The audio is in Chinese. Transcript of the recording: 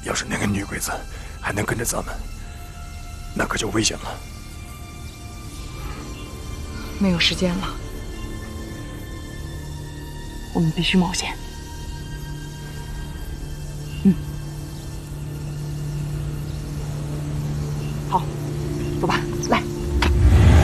要是那个女鬼子还能跟着咱们，那可就危险了。 没有时间了，我们必须冒险。